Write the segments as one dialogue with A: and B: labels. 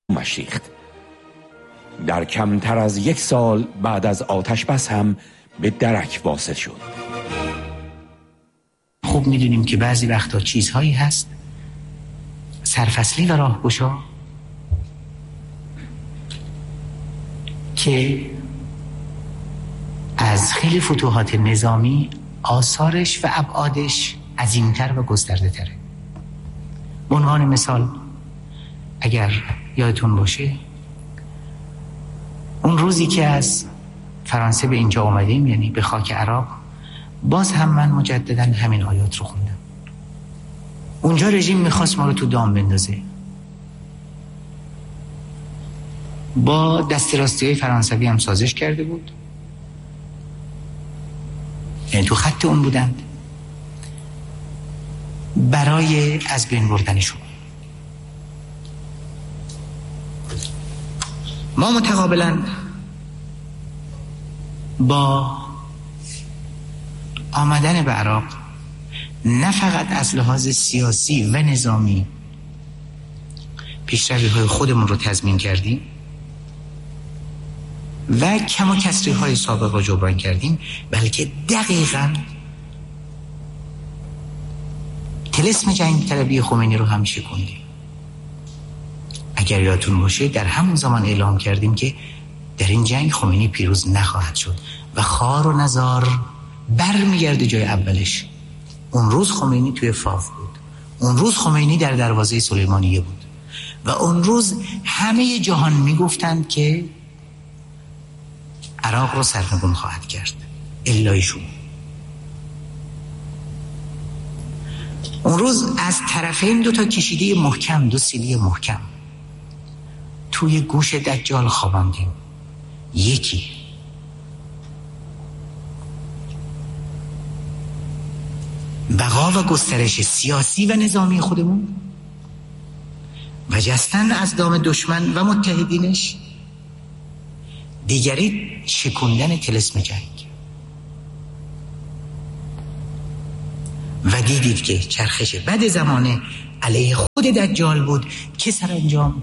A: ریخت. در کمتر از 1 سال بعد از آتش بس هم به درک واصل شد.
B: خوب میدونیم که بعضی وقتا چیزهایی هست سرفصلی و راهگشا که از خیلی فتوحات نظامی آثارش و ابعادش عظیمتر و گسترده تره. به عنوان مثال اگر یادتون باشه اون روزی که از فرانسه به اینجا اومدیم، یعنی به خاک عراق، باز هم من مجددا همین آیات رو خوندم. اونجا رژیم میخواست ما رو تو دام بندازه. با دست راستی های فرانسوی هم سازش کرده بود، یعنی تو خط اون بودند برای از بین بردنشون. ما متقابلا با آمدن به عراق نه فقط از لحاظ سیاسی و نظامی پیشروی‌های خودمون رو تضمین کردیم و کم و کسری‌های سابق رو جبران کردیم، بلکه دقیقاً طلسم جنگ طلبی خمینی رو هم شکوندیم. اگر یادتون باشه در همون زمان اعلام کردیم که در این جنگ خمینی پیروز نخواهد شد و خار و نزار برمیگرده جای اولش. اون روز خمینی توی فاف بود، اون روز خمینی در دروازه سلیمانیه بود و اون روز همه جهان میگفتند که عراق رو سرنگون خواهد کرد الا ایشون. اون روز از طرفین 2 کشیده محکم، 2 سیلی محکم توی گوش دجال خواباندیم. یکی بقا و گسترش سیاسی و نظامی خودمون و جستن از دام دشمن و متحدینش، دیگری شکوندن طلسم جنگ. و دیدید که چرخش بد زمانه علیه خود دجال بود که سرانجام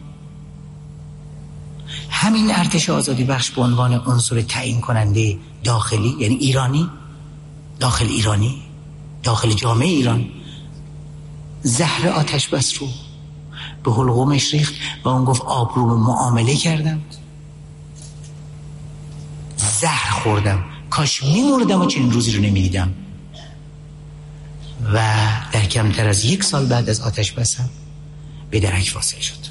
B: همین ارتش آزادی بخش به عنوان عنصر تعیین کننده داخلی، یعنی ایرانی، داخل جامعه ایران، زهر آتش بس رو به حلقومش ریخت و اون گفت آبروم معامله کردم، زهر خوردم، کاش میمردم و چنین روزی رو نمیدیدم. و در کمتر از 1 سال بعد از آتش بس هم به درک واصل شد.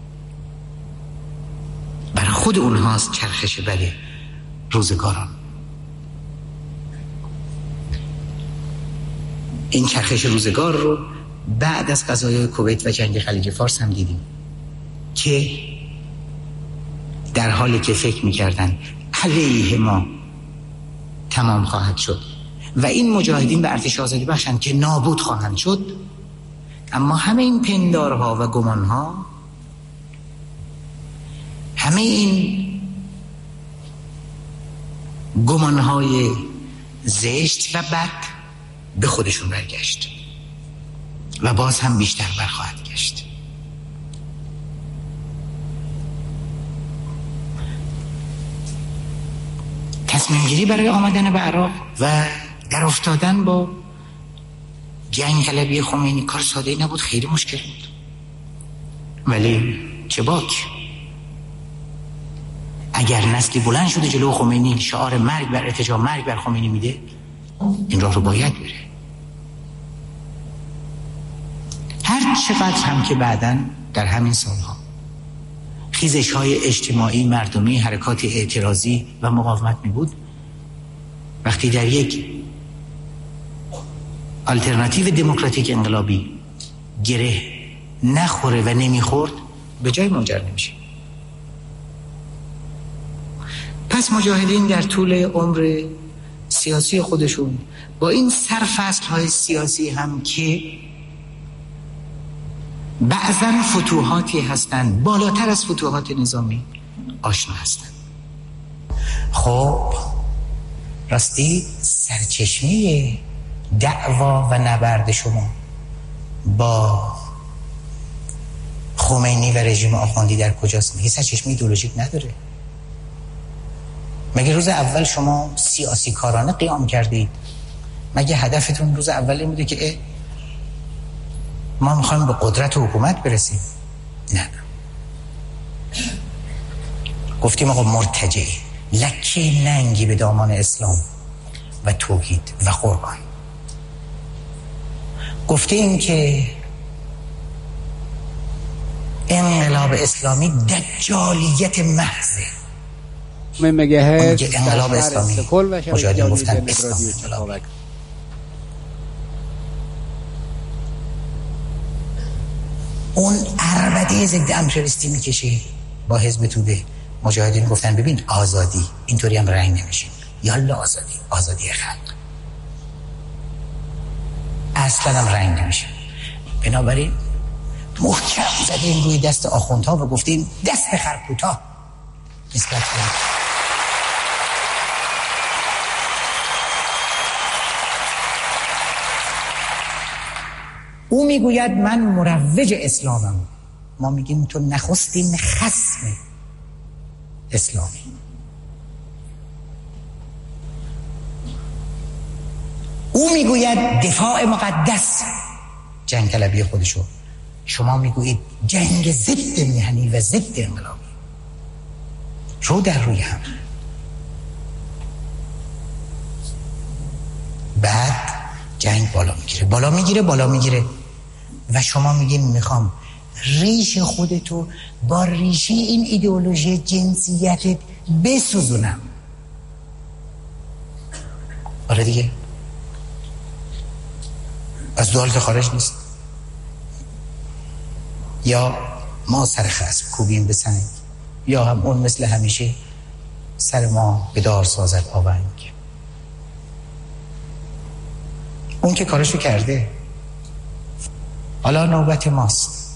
B: برای خود اونهاست چرخش بده روزگاران. این چرخش روزگار رو بعد از قضایای کویت و جنگ خلیج فارس هم دیدیم که در حالی که فکر می‌کردن علیه ما تمام خواهد شد و این مجاهدین به ارتش آزادی بخشند که نابود خواهند شد، اما همه این پندارها و گمانها، همه این گمانهای زشت و بد به خودشون برگشت و باز هم بیشتر برخواهد گشت. تصمیم گیری برای آمدن به عراق و در افتادن با جنگ طلبی خمینی کار ساده نبود، خیلی مشکل بود، ولی چه باک. اگر نسلی بلند شده جلو خمینی شعار مرگ بر ارتجاع، مرگ بر خمینی میده، این راه رو باید بره. هر چقدر هم که بعداً در همین سالها خیزش‌های اجتماعی، مردمی، حرکات اعتراضی و مقاومت می بود، وقتی در یک آلترناتیو دموکراتیک انقلابی گره نخوره و نمیخورد، به جای منجر نمیشه. پس مجاهدین در طول عمر سیاسی خودشون با این سرفصل‌های سیاسی هم که بعضا فتوحاتی هستند بالاتر از فتوحات نظامی آشنا هستند. خب راستی سرچشمه دعوا و نبرد شما با خمینی و رژیم آخوندی در کجاست؟ میگه سرچشمه ایدئولوژیک نداره. مگه روز اول شما سیاسی کارانه قیام کردید؟ مگه هدفتون روز اول این بوده که ما میخوایم به قدرت و حکومت برسیم؟ نه، گفتیم آقا مرتجعی، لکه ننگی به دامان اسلام و توحید و قرآن. گفتیم که انقلاب اسلامی دجالیت محضه. انقلاب اسلامی مجاهدین گفتن اسلام انقلاب. اون عربده ضد امپریالیستی میکشه با حزب توده. مجاهدین گفتن ببین آزادی، اینطوری هم رنگ نمیشیم، یالا آزادی، آزادی خلق، اصلا هم رنگ نمیشیم. بنابراین محکم زدیم روی دست آخوندها و گفتیم دست بخر کوتاه نسبت کنیم. او میگوید من مروج اسلامم، ما میگیم تو نخستین خصم اسلامی. او میگوید دفاع مقدس جنگ طلبی خودشو، شما میگویید جنگ ضد میهنی و ضد انقلابی. رو در روی هم. بعد جنگ بالا میگیره و شما میگین میخوام ریش خودتو با ریشه این ایدئولوژی جنسیتت بسوزونم. آره دیگه، از دو حالت خارج نیست. یا ما سر خصم کوبیم به سنگ، یا هم اون مثل همیشه سر ما به دار سازد آونگ. اون که کارشو کرده، حالا نوبت ماست.